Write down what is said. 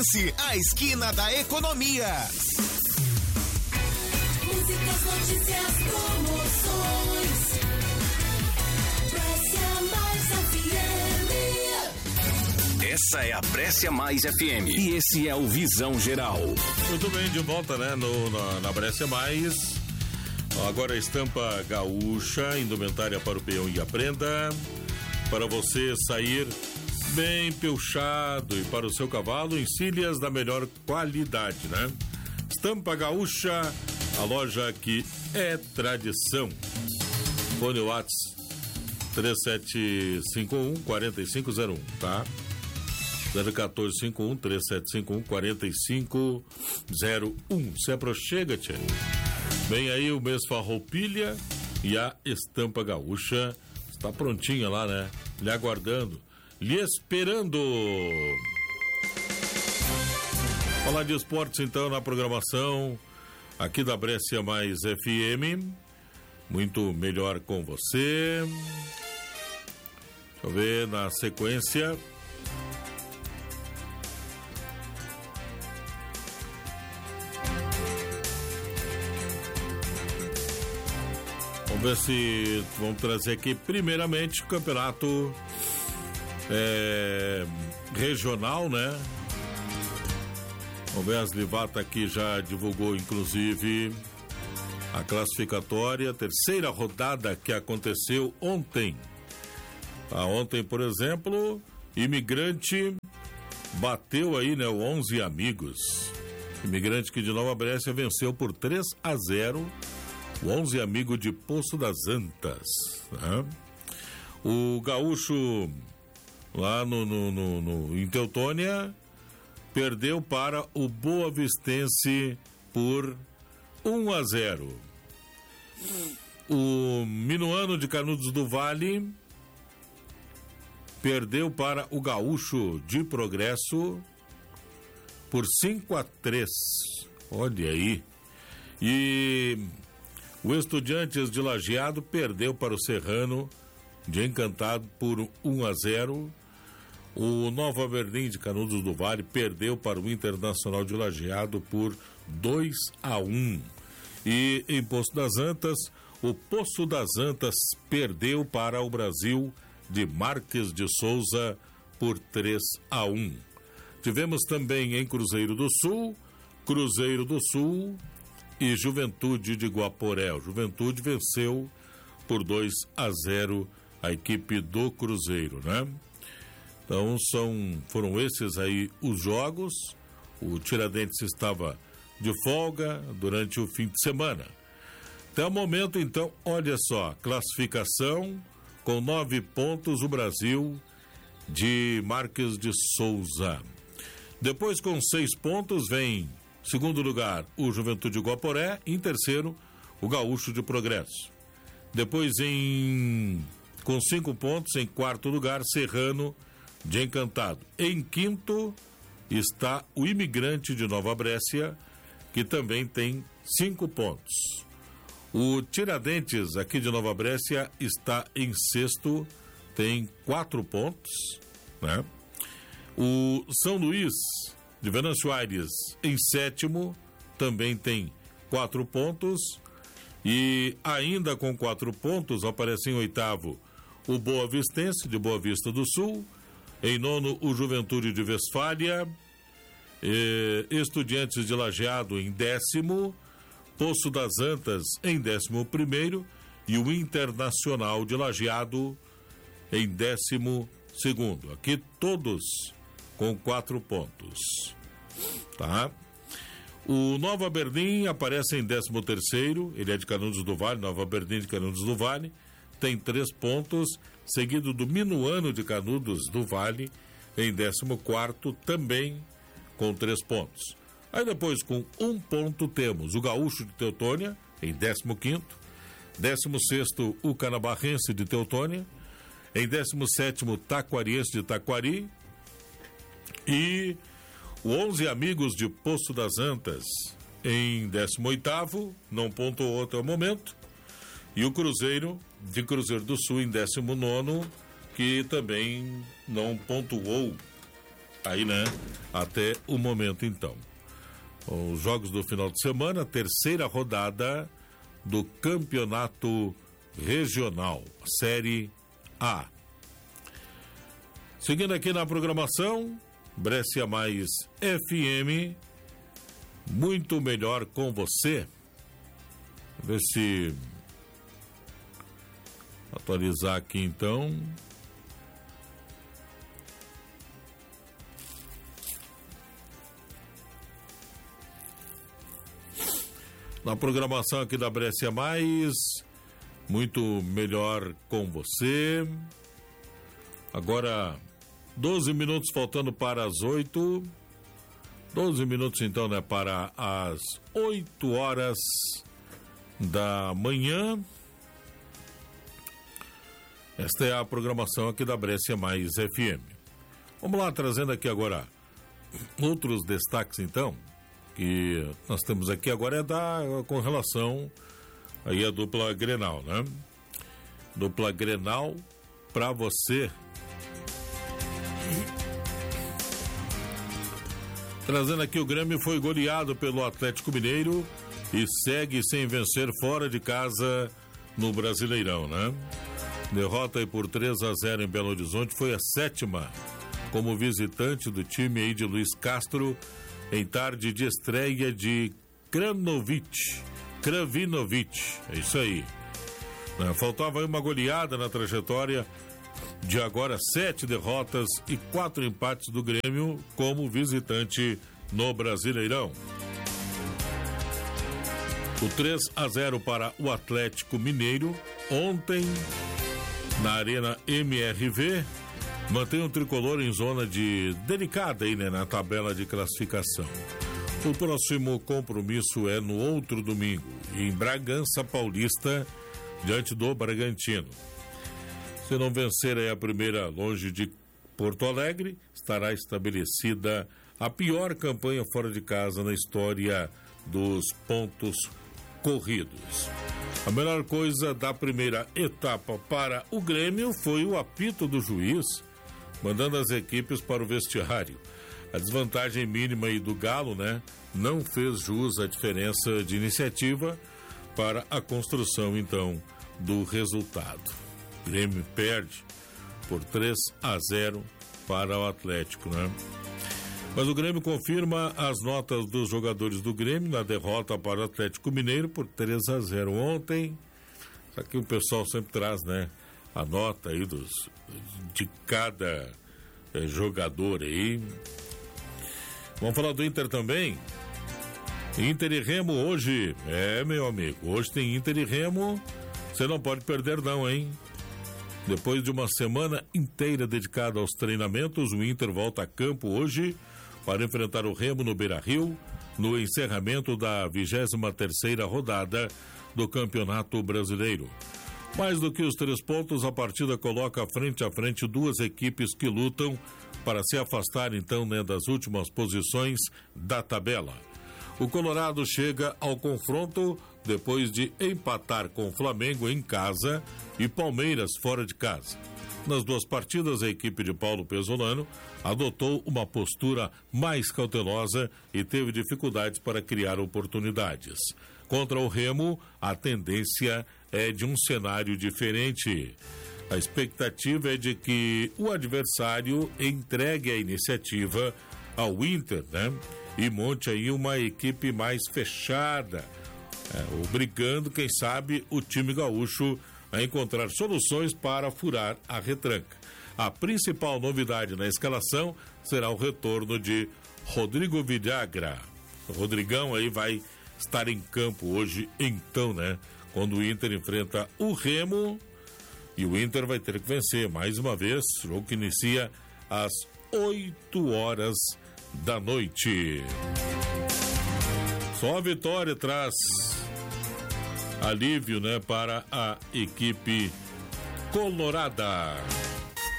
A esquina da economia. Músicas, notícias, promoções. Brescia Mais FM. Essa é a Brescia Mais FM. E esse é o Visão Geral. Muito bem, de volta, né? Na Brescia Mais. Agora a estampa gaúcha, indumentária para o peão e a prenda. Para você sair bem peuchado e para o seu cavalo, encilhas da melhor qualidade, né? Estampa gaúcha, a loja que é tradição. Fone Whats 3751-4501, tá? 01451-3751-4501. Se aproxega, tchê. Vem aí o mês Farroupilha e a estampa gaúcha está prontinha lá, né? Lhe aguardando, lhe esperando. Falar de esportes então na programação aqui da Brescia Mais FM. Muito melhor com você. Deixa eu ver na sequência. Vamos ver se vamos trazer aqui primeiramente o campeonato regional, né? Vamos ver, as Livata aqui já divulgou inclusive a classificatória, terceira rodada que aconteceu ontem. Ontem, por exemplo, Imigrante bateu aí, né, o 11 Amigos. Imigrante que de Nova Brescia venceu por 3-0 o 11 Amigo de Poço das Antas, né? O Gaúcho lá em Teutônia perdeu para o Boa Vistense por 1-0. O Minuano de Canudos do Vale perdeu para o Gaúcho de Progresso por 5-3. Olha aí. E o Estudiantes de Lajeado perdeu para o Serrano de Encantado por 1-0. O Nova Berlim de Canudos do Vale perdeu para o Internacional de Lajeado por 2-1. E em Poço das Antas, o Poço das Antas perdeu para o Brasil de Marques de Souza por 3-1. Tivemos também em Cruzeiro do Sul e Juventude de Guaporé. O Juventude venceu por 2-0 a equipe do Cruzeiro, né? Então foram esses aí os jogos. O Tiradentes estava de folga durante o fim de semana. Até o momento, então, olha só, classificação com 9 pontos o Brasil de Marques de Souza. Depois, com 6 pontos, vem segundo lugar o Juventude de Guaporé, em terceiro o Gaúcho de Progresso. Depois, com 5 pontos, em quarto lugar, Serrano de Encantado. Em quinto está o Imigrante de Nova Brescia, que também tem 5 pontos. O Tiradentes, aqui de Nova Brescia, está em sexto, tem 4 pontos, né? O São Luís de Venâncio Aires, em sétimo, também tem 4 pontos. E ainda com 4 pontos, aparece em oitavo o Boa Vistense, de Boa Vista do Sul. Em nono, o Juventude de Westfália. Estudiantes de Lajeado em décimo. Poço das Antas em 11º e o Internacional de Lajeado em 12º. Aqui todos com 4 pontos. Tá? O Nova Berlim aparece em 13º, ele é de Canudos do Vale, Nova Berlim de Canudos do Vale, tem 3 pontos, seguido do Minuano de Canudos do Vale em 14º, também com 3 pontos. Aí depois, com 1 ponto, temos o Gaúcho de Teutônia, em 15º. 16º, o Canabarrense de Teutônia. Em 17º, Taquariense de Taquari. E o 11 Amigos de Poço das Antas, em 18º, não pontuou até o momento. E o Cruzeiro de Cruzeiro do Sul, em 19º, que também não pontuou aí, né? Até o momento, então. Os jogos do final de semana, terceira rodada do Campeonato Regional, Série A. Seguindo aqui na programação, Brescia Mais FM, muito melhor com você. Ver se atualizar aqui então. Na programação aqui da Brescia Mais, muito melhor com você. Agora 12 minutos faltando para as 8. 12 minutos então, né, para as 8 horas da manhã. Esta é a programação aqui da Brescia Mais FM. Vamos lá, trazendo aqui agora outros destaques então, que nós temos aqui agora com relação aí a dupla Grenal, né? Dupla Grenal para você. Trazendo aqui, o Grêmio foi goleado pelo Atlético Mineiro e segue sem vencer fora de casa no Brasileirão, né? Derrota aí por 3-0 em Belo Horizonte, foi a 7ª como visitante do time aí de Luiz Castro em tarde de estreia de Kravinovic, é isso aí. Faltava aí uma goleada na trajetória de agora 7 derrotas e 4 empates do Grêmio como visitante no Brasileirão. O 3-0 para o Atlético Mineiro ontem na Arena MRV mantém o tricolor em zona de delicada aí, né, na tabela de classificação. O próximo compromisso é no outro domingo, em Bragança Paulista, diante do Bragantino. Se não vencer aí a primeira longe de Porto Alegre, estará estabelecida a pior campanha fora de casa na história dos pontos corridos. A melhor coisa da primeira etapa para o Grêmio foi o apito do juiz, mandando as equipes para o vestiário. A desvantagem mínima aí do Galo, né, não fez jus à diferença de iniciativa para a construção, então, do resultado. O Grêmio perde por 3-0 para o Atlético, né? Mas o Grêmio confirma as notas dos jogadores do Grêmio na derrota para o Atlético Mineiro por 3-0 ontem. Isso aqui o pessoal sempre traz, né, a nota aí de cada jogador aí. Vamos falar do Inter também. Inter e Remo hoje, meu amigo, hoje tem Inter e Remo, você não pode perder não, hein? Depois de uma semana inteira dedicada aos treinamentos, o Inter volta a campo hoje para enfrentar o Remo no Beira-Rio, no encerramento da 23ª rodada do Campeonato Brasileiro. Mais do que os 3 pontos, a partida coloca frente a frente duas equipes que lutam para se afastar, então, né, das últimas posições da tabela. O Colorado chega ao confronto depois de empatar com o Flamengo em casa e Palmeiras fora de casa. Nas 2 partidas, a equipe de Paulo Pesolano adotou uma postura mais cautelosa e teve dificuldades para criar oportunidades. Contra o Remo, a tendência é de um cenário diferente. A expectativa é de que o adversário entregue a iniciativa ao Inter, né? E monte aí uma equipe mais fechada, obrigando, quem sabe, o time gaúcho a encontrar soluções para furar a retranca. A principal novidade na escalação será o retorno de Rodrigo Villagra. O Rodrigão aí vai estar em campo hoje, então, né? Quando o Inter enfrenta o Remo, e o Inter vai ter que vencer mais uma vez, jogo que inicia às 8 horas da noite. Só a vitória traz alívio, né, para a equipe colorada.